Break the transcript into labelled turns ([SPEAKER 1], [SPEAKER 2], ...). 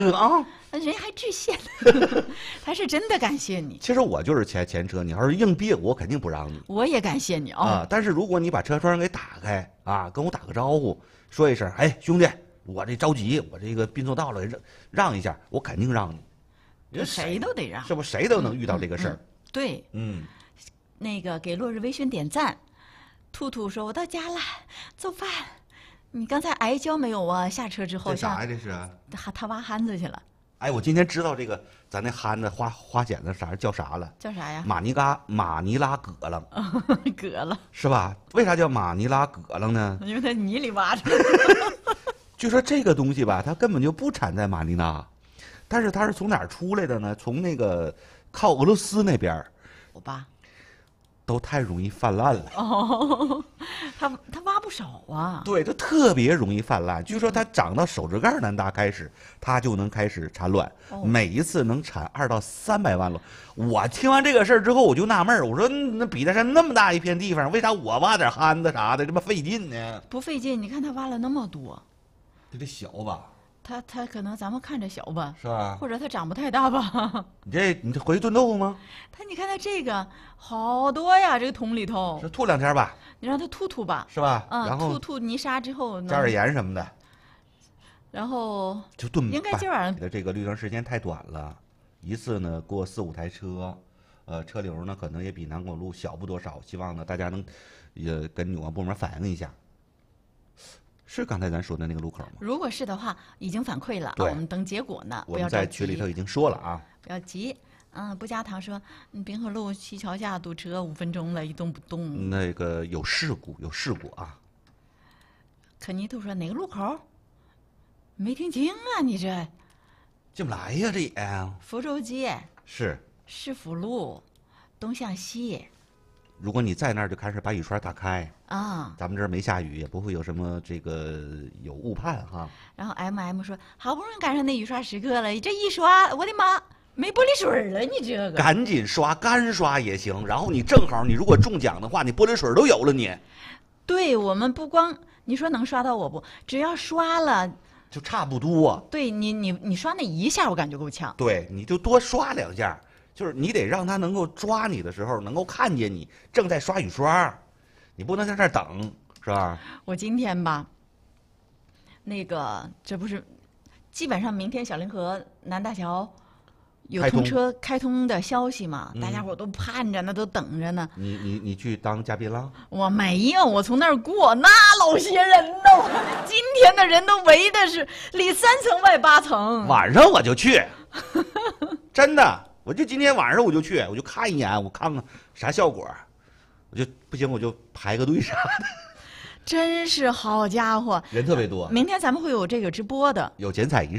[SPEAKER 1] 啊，
[SPEAKER 2] 人还致谢，他是真的感谢你。
[SPEAKER 1] 其实我就是前车，你要是硬逼我肯定不让你
[SPEAKER 2] 我也感谢你
[SPEAKER 1] 啊。但是如果你把车窗给打开啊，跟我打个招呼，说一声，哎，兄弟，我这着急，我这个并送到了，让一下，我肯定让你。
[SPEAKER 2] 这谁都得让，
[SPEAKER 1] 是不？谁都能遇到这个事儿。
[SPEAKER 2] 对，那个给落日微醺点赞，兔兔说：“我到家了，做饭。你刚才挨浇没有啊？下车之后，
[SPEAKER 1] 这啥呀？这是？
[SPEAKER 2] 他挖憨子去了。
[SPEAKER 1] 哎，我今天知道这个，咱那憨子花剪子叫啥了？
[SPEAKER 2] 叫啥呀？
[SPEAKER 1] 马尼拉葛楞，
[SPEAKER 2] 葛了，
[SPEAKER 1] 是吧？为啥叫马尼拉葛楞呢？
[SPEAKER 2] 因为它泥里挖出来。
[SPEAKER 1] 据说这个东西吧，它根本就不产在马尼拉。”但是它是从哪儿出来的呢？从那个靠俄罗斯那边
[SPEAKER 2] 我吧，
[SPEAKER 1] 都太容易泛滥了。
[SPEAKER 2] 哦，它挖不少啊。
[SPEAKER 1] 对，它特别容易泛滥。据说它长到手指盖那么大开始，它就能开始产卵，每一次能产200到300万卵。我听完这个事儿之后，我就纳闷儿，我说那比大山那么大一片地方，为啥我挖点憨子啥的这么费劲呢？
[SPEAKER 2] 不费劲，你看它挖了那么多，
[SPEAKER 1] 这得小吧？
[SPEAKER 2] 它可能咱们看着小吧，
[SPEAKER 1] 是吧？
[SPEAKER 2] 或者它长不太大吧？
[SPEAKER 1] 你这回去炖豆腐吗？
[SPEAKER 2] 你看它这个好多呀，这个桶里头
[SPEAKER 1] 是吐2天吧？
[SPEAKER 2] 你让它吐吧，
[SPEAKER 1] 是吧？然后
[SPEAKER 2] 吐泥沙之后
[SPEAKER 1] 加点盐什么的，
[SPEAKER 2] 然后
[SPEAKER 1] 就炖。
[SPEAKER 2] 应该今晚上
[SPEAKER 1] 的这个绿灯时间太短了，一次呢过4、5台车，车流呢可能也比南广路小不多少。希望呢大家能也跟有关部门反映一下。是刚才咱说的那个路口吗？
[SPEAKER 2] 如果是的话，已经反馈了，
[SPEAKER 1] 对，
[SPEAKER 2] 我们等结果呢。
[SPEAKER 1] 我们在群里头已经说了啊。
[SPEAKER 2] 不要急，不加糖说，滨河路西桥下堵车5分钟了，一动不动。
[SPEAKER 1] 那个有事故啊。
[SPEAKER 2] 可妮兔说哪个路口？没听清啊，你这
[SPEAKER 1] 进不来呀，这也。
[SPEAKER 2] 福州街
[SPEAKER 1] 是
[SPEAKER 2] 市府路东向西。
[SPEAKER 1] 如果你在那儿就开始把雨刷打开
[SPEAKER 2] 啊，
[SPEAKER 1] 咱们这儿没下雨，也不会有什么这个有误判哈。
[SPEAKER 2] 然后 MM 说，好不容易赶上那雨刷时刻了，这一刷，我的妈，没玻璃水了，你这个
[SPEAKER 1] 赶紧刷，干刷也行。然后你正好，你如果中奖的话，你玻璃水都有了你。
[SPEAKER 2] 对，我们不光你说能刷到我不，只要刷了
[SPEAKER 1] 就差不多。
[SPEAKER 2] 对你刷那一下，我感觉够呛。
[SPEAKER 1] 对，你就多刷2下。就是你得让他能够抓你的时候，能够看见你正在刷雨刷，你不能在这儿等，是吧？
[SPEAKER 2] 我今天吧，那个这不是，基本上明天小凌河南大桥有通车开通的消息嘛，大家伙都盼着呢，都等着呢。
[SPEAKER 1] 你去当嘉宾了？
[SPEAKER 2] 我没有，我从那儿过，那老些人呢，今天的人都围的是里3层外8层。
[SPEAKER 1] 晚上我就去，真的。我就今天晚上我就去，我就看一眼，我看看啥效果，我就不行我就排个队啥的。
[SPEAKER 2] 真是好家伙，
[SPEAKER 1] 人特别多。
[SPEAKER 2] 明天咱们会有这个直播的，
[SPEAKER 1] 有剪彩仪式。